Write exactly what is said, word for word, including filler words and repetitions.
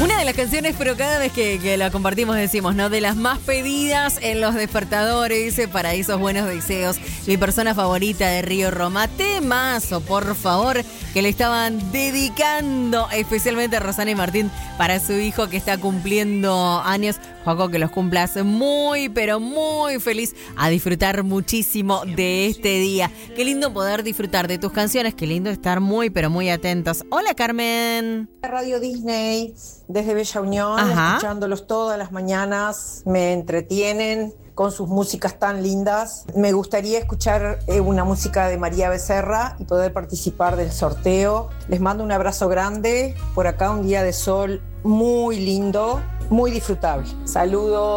Una de las canciones, pero cada vez que, que la compartimos decimos, ¿no? De las más pedidas en los despertadores para esos buenos deseos. Mi persona favorita de Río Roma. Temazo, por favor, que le estaban dedicando especialmente a Rosana y Martín para su hijo que está cumpliendo años. Joaco, que los cumplas muy, pero muy feliz, a disfrutar muchísimo de este día. Qué lindo poder disfrutar de tus canciones, qué lindo estar muy, pero muy atentos. Hola, Carmen. Radio Disney, desde Bella Unión, Ajá. escuchándolos todas las mañanas, me entretienen con sus músicas tan lindas. Me gustaría escuchar eh, una música de María Becerra y poder participar del sorteo. Les mando un abrazo grande, por acá un día de sol muy lindo, muy disfrutable. Saludos.